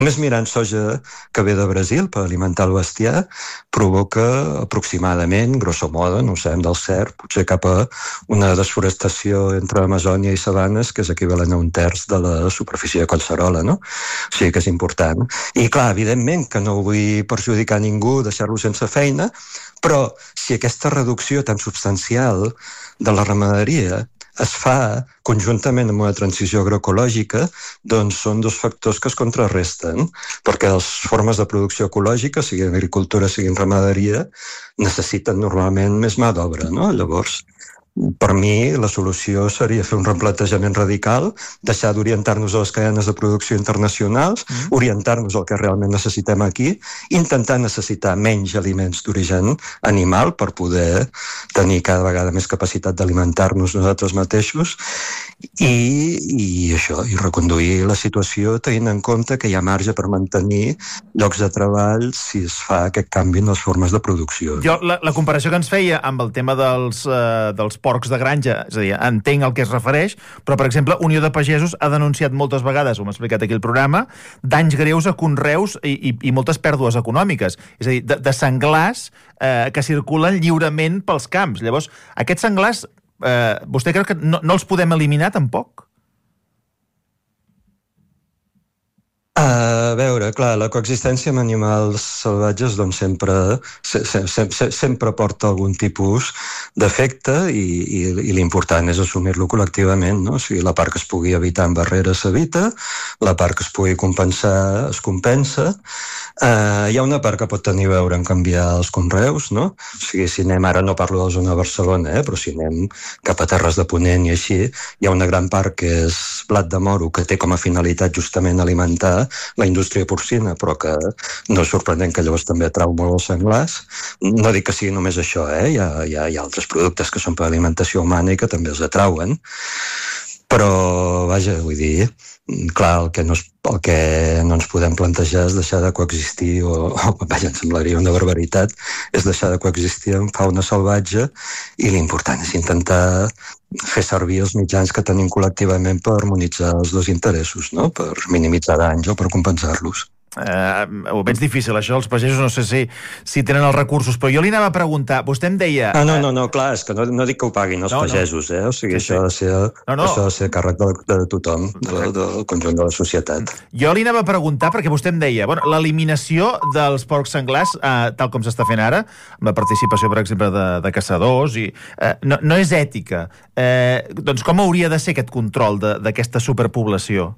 Només mirant soja que ve de Brasil per alimentar el bestiar provoca aproximadament, grosso modo, no ho sabem del cert, potser cap a una desforestació entre Amazònia i sabanes que és equivalent a 1/3 de la superfície de Collserola, no? O sigui que és important. I clar, evidentment que no vull perjudicar ningú, deixar-lo sense feina, però si aquesta reducció tan substancial de la ramaderia es fa conjuntament amb una transició agroecològica, doncs són dos factors que es contrarresten, perquè les formes de producció ecològica, siguin agricultura, siguin ramaderia, necessiten normalment més mà d'obra, no? Llavors, per mi, la solució seria fer un replantejament radical, deixar d'orientar-nos a les cadenes de producció internacionals, orientar-nos al que realment necessitem aquí, intentar necessitar menys aliments d'origen animal per poder tenir cada vegada més capacitat d'alimentar-nos nosaltres mateixos i això, i reconduir la situació tenint en compte que hi ha marge per mantenir llocs de treball si es fa aquest canvi en les formes de producció. Jo, la comparació que ens feia amb el tema dels porcs de granja, és a dir, entenc el que es refereix, però, per exemple, Unió de Pagesos ha denunciat moltes vegades, ho hem explicat aquí al programa, danys greus a conreus i moltes pèrdues econòmiques. És a dir, de senglars que circulen lliurement pels camps. Llavors, aquests senglars, vostè creu que no els podem eliminar, tampoc? A veure, clar, la coexistència amb animals salvatges doncs sempre porta algun tipus d'efecte i l'important és assumir-lo col·lectivament, no? O sigui, la part que es pugui evitar amb barreres s'evita, la part que es pugui compensar es compensa. Hi ha una part que pot tenir a veure en canviar els conreus, no? O sigui, si anem, ara no parlo de la zona de Barcelona, però si anem cap a Terres de Ponent i així, hi ha una gran part que és blat de moro, que té com a finalitat justament alimentar la indústria porcina, però que no és sorprenent que llavors també atrau molt els senglars. No dic que sigui només això, hi ha altres productes que són per alimentació humana i que també els atrauen. Però, vaja, vull dir, clar, el que no ens podem plantejar és deixar de coexistir, vaja, em semblaria una barbaritat, és deixar de coexistir amb fauna salvatge i l'important és intentar fer servir els mitjans que tenim col·lectivament per harmonitzar els dos interessos, no? Per minimitzar danys o per compensar-los. Ho veig difícil, això, els pagesos no sé si tenen els recursos, però jo li anava a preguntar, vostè em deia... No, clar, és que no dic que ho paguin els pagesos, o sigui, això ha de ser càrrec de tothom, del conjunt de la societat. Jo li anava a preguntar, perquè vostè em deia, l'eliminació dels porcs senglars, tal com s'està fent ara, amb la participació, per exemple, de caçadors, no és ètica. Doncs com hauria de ser aquest control d'aquesta superpoblació?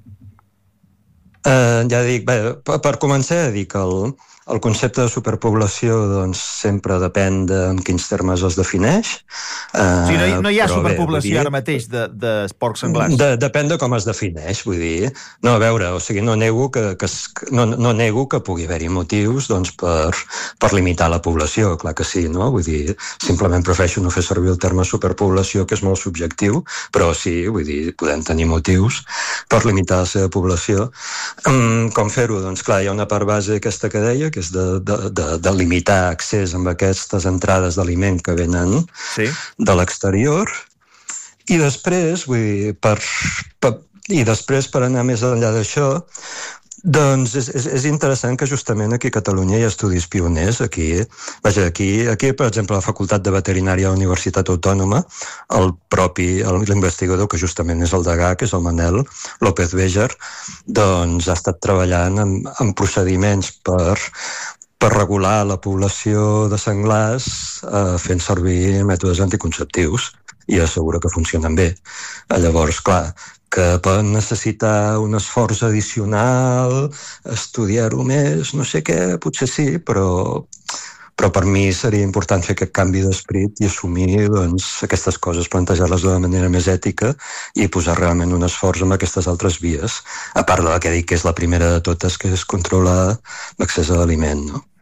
Ja dic, per començar, dic el concepte de superpoblació doncs, sempre depèn de en quins termes es defineix. O sigui, no hi ha superpoblació ara mateix de porcs senglars? Depèn de com es defineix, vull dir. No, a veure, o sigui, no nego que pugui haver-hi motius doncs, per limitar la població, clar que sí, no? Vull dir, simplement prefereixo no fer servir el terme superpoblació, que és molt subjectiu, però sí, vull dir, podem tenir motius per limitar la seva població. Com fer-ho? Doncs clar, hi ha una part base aquesta que deia, que és de limitar accés amb aquestes entrades d'aliment que venen de l'exterior. I després, vull dir, per anar més enllà d'això, doncs és interessant que justament aquí a Catalunya hi ha estudis pioners. Aquí, per exemple, a la Facultat de Veterinària de la Universitat Autònoma, l'investigador, que justament és el degà, que és el Manel López Béjar, doncs ha estat treballant en procediments per regular la població de senglars fent servir mètodes anticonceptius i assegura que funcionen bé. Llavors, clar, que poden necessitar un esforç addicional, estudiar-ho més, no sé què, potser sí, però per mi seria important fer aquest canvi d'esperit i assumir doncs, aquestes coses, plantejar-les d'una manera més ètica i posar realment un esforç en aquestes altres vies, a part de la que dic que és la primera de totes, que és controlar l'accés a l'aliment, no?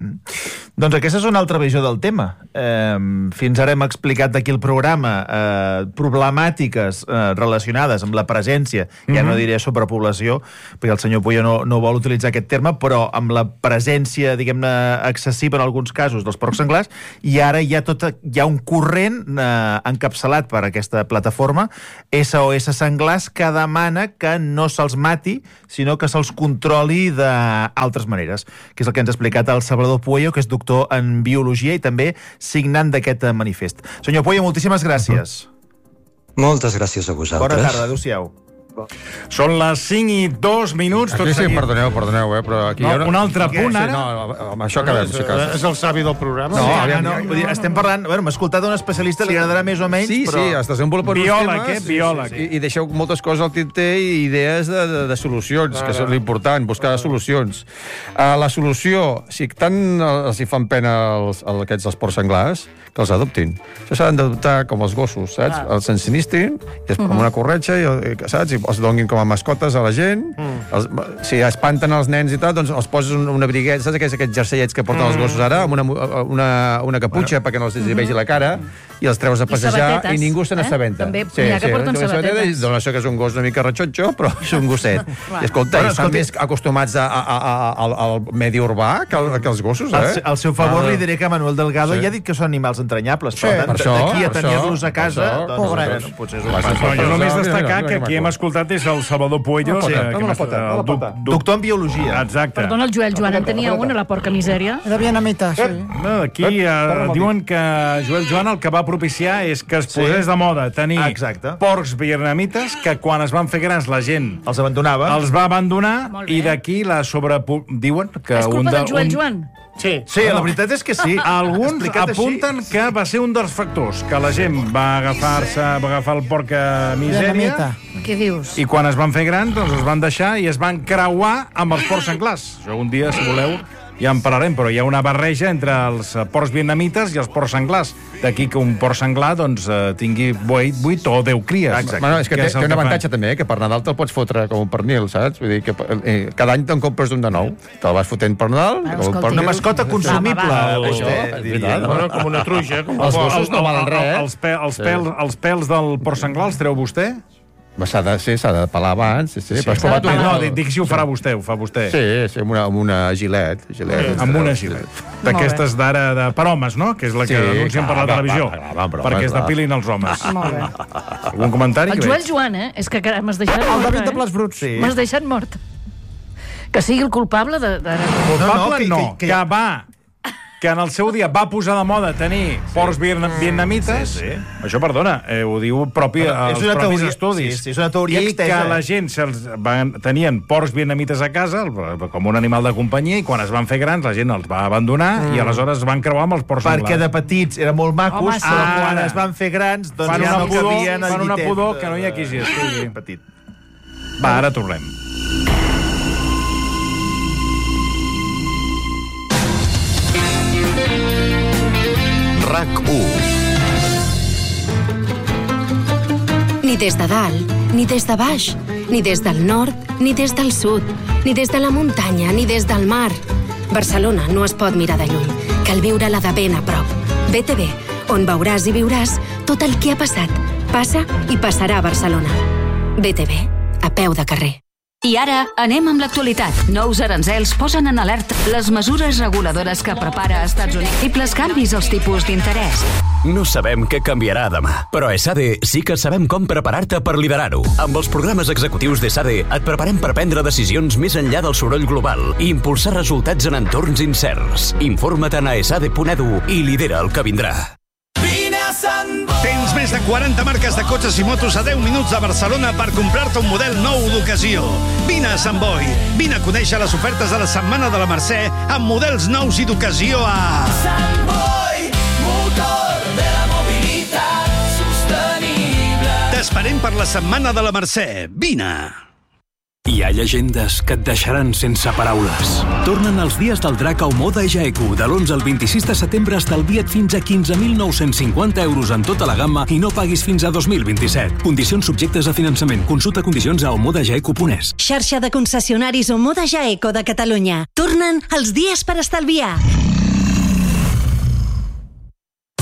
Doncs aquesta és una altra visió del tema. Fins ara hem explicat d'aquí el programa problemàtiques relacionades amb la presència, ja no diré sobrepoblació, perquè el senyor Puyo no vol utilitzar aquest terme, però amb la presència, diguem-ne, excessiva en alguns casos dels porcs senglars, i ara hi ha un corrent encapçalat per aquesta plataforma SOS Senglars que demana que no se'ls mati, sinó que se'ls controli d'altres maneres, que és el que ens ha explicat el Salvador Pueyo, que és doctor en biologia i també signant d'aquest manifest. Senyor Pueyo, moltíssimes gràcies. Moltes gràcies a vosaltres. Bona tarda, adéu-siau. Són les 5:02. Aquí perdoneu, però aquí hi ha un altre punt, ara. No, amb això acabem, si cas. És el savi del programa? No, estem parlant... M'ha escoltat un especialista, li agradarà més o menys, però... Sí, es desenvolupen uns temes... Biòleg, I deixeu moltes coses al tinter i idees de solucions, que és l'important, buscar solucions. La solució, si tant els hi fan pena aquests porcs senglars, que els adoptin. Això s'han d'adoptar com els gossos, saps? Els ensinistrin, amb una corretja, saps? I els donin com a mascotes a la gent. Si espanten els nens i tal, doncs els poses un abriguet, saps aquests jerseiets que porten els gossos ara, amb una caputxa perquè no els vegi la cara, i els treus a passejar i ningú se n'assabenta. També n'hi ha que porten sabatetes. Doncs això que és un gos una mica ratxotxo, però és un gosset. I escolta, estan més acostumats al medi urbà que els gossos, eh? Al seu favor li diré que Manuel Delgado ja ha dit que són animals entranyables, per tant, d'aquí a tenir-los a casa, doncs potser és un pas. Jo només destacar que aquí hem escoltat és el Salvador Pueyo, doctor en biologia. Exacte. Perdona, el Joel en tenia una, la porca misèria. Era vietnamita, sí. Aquí diuen que Joel Joan el que va propiciar és que es posés de moda tenir porcs vietnamites que quan es van fer grans la gent els abandonava. Els va abandonar i d'aquí la diuen que és culpa del Joel Joan? Sí, la veritat és que sí. Alguns apunten que va ser un dels factors, que la gent va agafar el porc a misèria. Què dius? I quan es van fer grans, doncs els van deixar i es van creuar amb els porcs senglars. Això un dia, si voleu, ja en parlarem, però hi ha una barreja entre els porcs vietnamites i els porcs senglars. D'aquí que un porc senglar doncs, tingui 8 o 10 cries. Bueno, és que té un avantatge també, que per Nadal te'l pots fotre com un pernil, saps? Vull dir que cada any te'n compres un de nou. Te'l vas fotent per Nadal. Una mascota consumible. Com una truja. Els gossos no valen res. Els pèls del porc senglar els treu vostè? S'ha de pelar abans. No, dic si ho farà vostè, ho fa vostè. Sí, amb una gilet. Amb una gilet. D'aquestes d'ara per homes, no? Que és la que anuncien per la televisió. Perquè es depilin els homes. Molt bé. Algun comentari? El Joel Joan, És que m'has deixat mort. El David de Plats Bruts. M'has deixat mort. Que sigui el culpable de... Culpable no, que que en el seu dia va posar de moda tenir porcs vietnamites. Això, perdona, ho diu els propis estudis. És una teoria extensa. I que la gent tenien porcs vietnamites a casa, com un animal de companyia, i quan es van fer grans la gent els va abandonar i aleshores es van creuar amb els porcs senglars. Perquè de petits eren molt macos, però quan es van fer grans doncs ja no cabien al llitet. Fan una pudor que no hi ha qui s'hi estigui. Va, ara tornem. RAC1. Ni des de dalt, ni des de baix, ni des del nord, ni des del sud, ni des de la muntanya, ni des del mar. Barcelona no es pot mirar de lluny, cal viure-la de ben a prop. BTV, on veuràs i viuràs tot el que ha passat, passa i passarà a Barcelona. BTV, a peu de carrer. I ara anem amb l'actualitat. Nous aranzels posen en alerta les mesures reguladores que prepara Estats Units i els canvis als tipus d'interès. No sabem què canviarà demà, però a ESADE sí que sabem com preparar-te per liderar-ho. Amb els programes executius d'ESADE et preparem per prendre decisions més enllà del soroll global i impulsar resultats en entorns incerts. Informa't a esade.edu i lidera el que vindrà. Tens més de 40 marques de cotxes i motos a 10 minuts de Barcelona per comprar-te un model nou d'ocasió. Vine a Sant Boi. Vine a conèixer les ofertes de la Setmana de la Mercè amb models nous i d'ocasió a... Sant Boi, motor de la mobilitat sostenible. T'esperem per la Setmana de la Mercè. Vine. Hi ha llegendes que et deixaran sense paraules. Tornen els dies del drac a Omoda Jaeku. De l'11 al 26 de setembre estalvia't fins a 15.950 euros en tota la gamma i no paguis fins a 2027. Condicions subjectes a finançament. Consulta condicions a omodajaeku.es. Xarxa de concessionaris Omoda Jaeku de Catalunya. Tornen els dies per estalviar.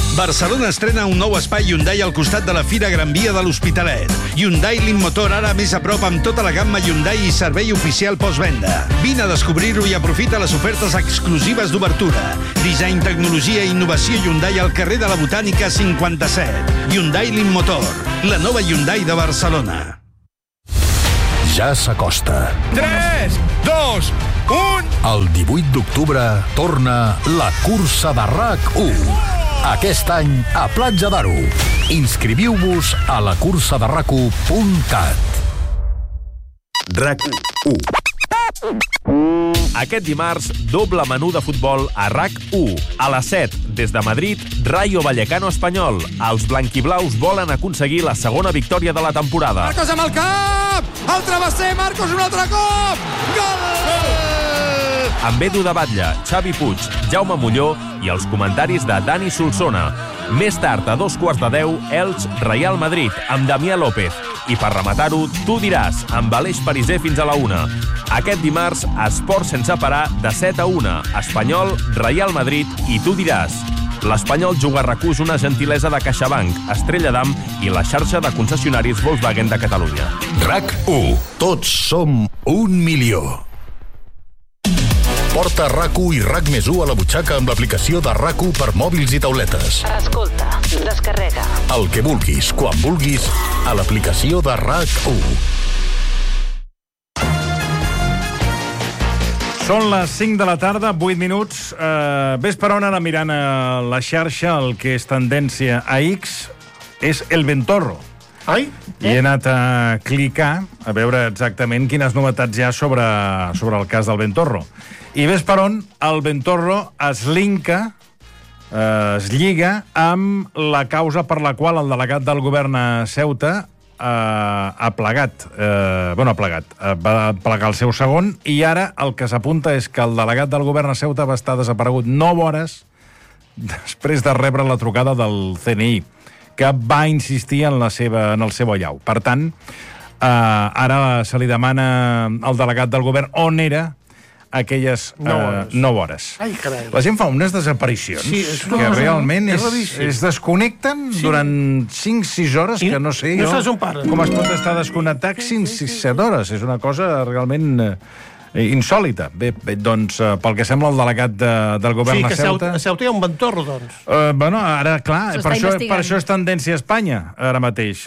Barcelona estrena un nou espai Hyundai al costat de la Fira Gran Via de l'Hospitalet. Hyundai Limmotor ara més a prop amb tota la gamma Hyundai i servei oficial postvenda. Vine a descobrir-ho i aprofita les ofertes exclusives d'obertura. Disseny, tecnologia i innovació Hyundai al carrer de la Botànica 57. Hyundai Limmotor, la nova Hyundai de Barcelona. Ja s'acosta. 3, 2, 1... El 18 d'octubre torna la cursa de RAC1. Aquest any a Platja d'Aro. Inscriviu-vos a lacursaderrac1.cat. RAC1. Aquest dimarts, doble menú de futbol a RAC1. A les 7, des de Madrid, Rayo Vallecano Espanyol. Els blanquiblaus volen aconseguir la segona victòria de la temporada. Marcos amb el cap! El travesser, Marcos un altre cop! Gol! Amb Edu de Batlle, Xavi Puig, Jaume Molló i els comentaris de Dani Solsona. Més tard, a 2:15, Elx Real Madrid, amb Damià López. I per rematar-ho, Tu diràs, amb Aleix Pariser fins a la 1. Aquest dimarts, esport sense parar, de 7 a 1. Espanyol, Real Madrid i Tu diràs. L'Espanyol juga a RAC1 és una gentilesa de CaixaBank, Estrella d'Am i la xarxa de concessionaris Volkswagen de Catalunya. RAC1. Tots som 1 milió. Porta RAC1 i RAC+1 a la butxaca amb l'aplicació de RAC1 per mòbils i tauletes. Escolta, descarrega. El que vulguis, quan vulguis, a l'aplicació de RAC1. Són les 5 de la tarda, 8 minuts. Ves per on, ara mirant a la xarxa, el que és tendència a X és el Ventorro. Ai? I he anat a clicar a veure exactament quines novetats hi ha sobre el cas del Ventorro. I ves per on el Ventorro es linka, es lliga amb la causa per la qual el delegat del govern a Ceuta ha plegat. Va plegar el seu segon i ara el que s'apunta és que el delegat del govern a Ceuta va estar desaparegut 9 hores després de rebre la trucada del CNI, que va insistir en el seu allau. Per tant, ara se li demana al delegat del govern on era aquelles 9 hores. Ai, carai. La gent fa unes desaparicions que realment es desconnecten durant 5-6 hores, que no sé jo com es pot estar desconnectat 5-7 hores. És una cosa realment insòlita. Bé, doncs, pel que sembla, el delegat del govern a Ceuta... a Ceuta hi ha un Ventorro, doncs. Ara, clar, per això és tendència a Espanya, ara mateix.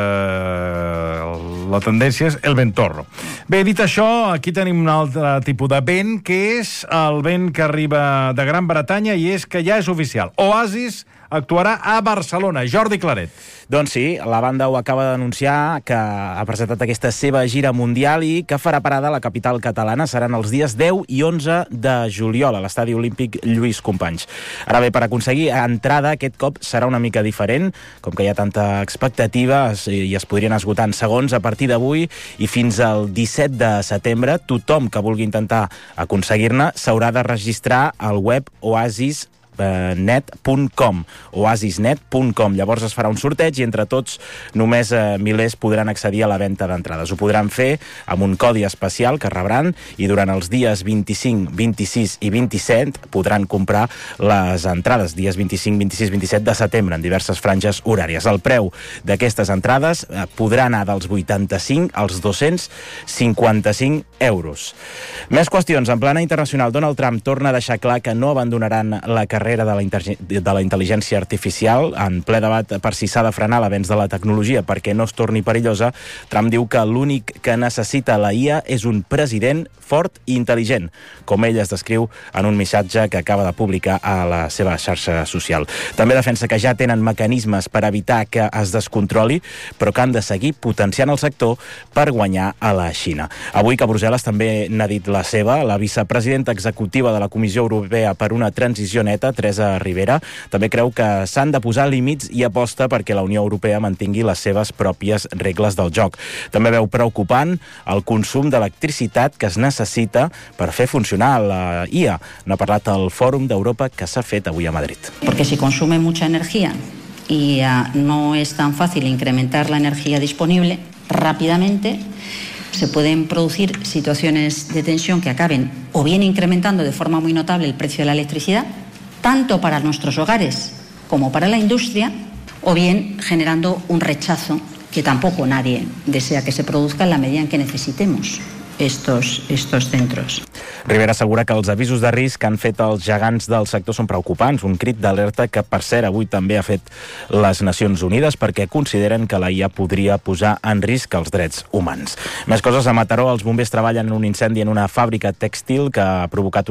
La tendència és el Ventorro. Bé, dit això, aquí tenim un altre tipus de vent, que és el vent que arriba de Gran Bretanya, i és que ja és oficial. Oasis actuarà a Barcelona. Jordi Claret. Doncs sí, la banda ho acaba d'anunciar, que ha presentat aquesta seva gira mundial i que farà parada a la capital catalana. Seran els dies 10 i 11 de juliol a l'Estadi Olímpic Lluís Companys. Ara bé, per aconseguir entrada aquest cop serà una mica diferent, com que hi ha tanta expectativa i es podrien esgotar en segons a partir d'avui i fins al 17 de setembre. Tothom que vulgui intentar aconseguir-ne s'haurà de registrar al web oasisnet.com. Llavors es farà un sorteig i entre tots només milers podran accedir a la venda d'entrades. Ho podran fer amb un codi especial que rebran i durant els dies 25, 26 i 27 podran comprar les entrades, dies 25, 26, 27 de setembre en diverses franges horàries. El preu d'aquestes entrades podrà anar dels 85 als 255 euros. Més qüestions. En plana internacional, Donald Trump torna a deixar clar que no abandonaran la carrera de la intel·ligència artificial. En ple debat per si s'ha de frenar l'avenç de la tecnologia perquè no es torni perillosa, Trump diu que l'únic que necessita la IA és un president fort i intel·ligent, com ell es descriu en un missatge que acaba de publicar a la seva xarxa social. També defensa que ja tenen mecanismes per evitar que es descontroli, però que han de seguir potenciant el sector per guanyar a la Xina. Avui que Brussel·les també n'ha dit la seva, la vicepresidenta executiva de la Comissió Europea per una transició neta, Teresa Rivera, també creu que s'han de posar límits i aposta perquè la Unió Europea mantingui les seves pròpies regles del joc. També veu preocupant el consum d'electricitat que es necessita per fer funcionar la IA. N'ha parlat al Fòrum d'Europa que s'ha fet avui a Madrid. Porque si consume mucha energía y no es tan fácil incrementar la energía disponible rápidamente, se pueden producir situaciones de tensión que acaben o bien incrementando de forma muy notable el precio de la electricidad, tanto para nuestros hogares como para la industria, o bien generando un rechazo que tampoco nadie desea que se produzca en la medida en que necesitemos estos centros. Rivera assegura que els avisos de risc que han fet els gegants del sector són preocupants, un crit d'alerta que, per cert, avui també ha fet les Nacions Unides perquè consideren que la IA podria posar en risc els drets humans. Més coses a Mataró, els bombers treballen en un incendi en una fàbrica tèxtil que ha provocat